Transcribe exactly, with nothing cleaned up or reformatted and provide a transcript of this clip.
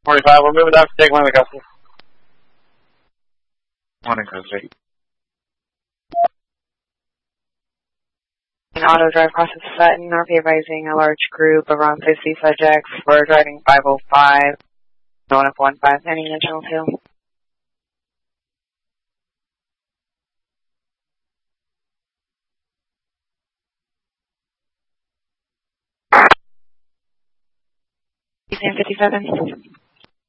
forty-five, we're moving down to take one of the customers. Morning, Cozy. An auto drive process Sutton, R P advising a large group of around fifty subjects. We're driving five oh five, going up one five, any additional two. fifty-seven.